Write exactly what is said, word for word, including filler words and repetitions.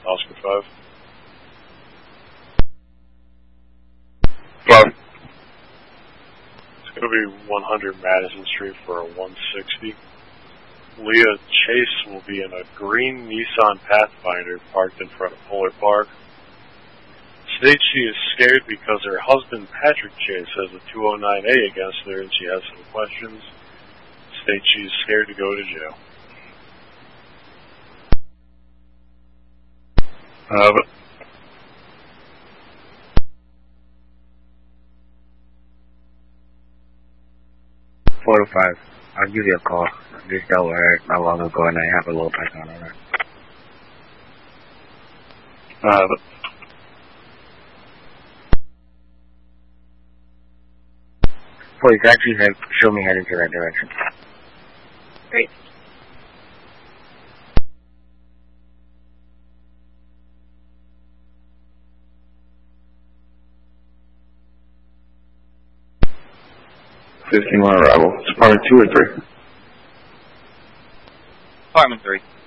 Oscar five. Five. It's going to be one hundred Madison Street for a one sixty. Leah Chase will be in a green Nissan Pathfinder parked in front of Polar Park. States she is scared because her husband Patrick Chase has a two oh nine A against her and she has some questions. States she is scared to go to jail. I have it. Four to five. I'll give you a call. I just dealt with her not long ago and I have a little python on her. I have it. Please actually head, show me heading to that direction. Great. fifteen on arrival. It's apartment two or three? Apartment three.